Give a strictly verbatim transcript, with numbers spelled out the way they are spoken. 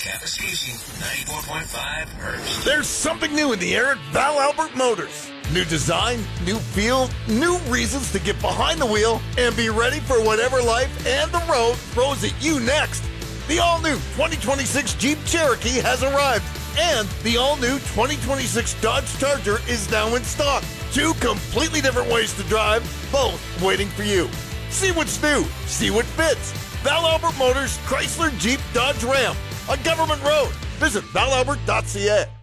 Kapuskasing, ninety-four point five Hertz. There's something new in the air at Val Albert Motors. New design, new feel, new reasons to get behind the wheel and be ready for whatever life and the road throws at you next. The all-new twenty twenty-six Jeep Cherokee has arrived, and the all-new twenty twenty-six Dodge Charger is now in stock. Two completely different ways to drive, both waiting for you. See what's new, see what fits. Val Albert Motors, Chrysler Jeep Dodge Ram, on Government Road. Visit val albert dot c a.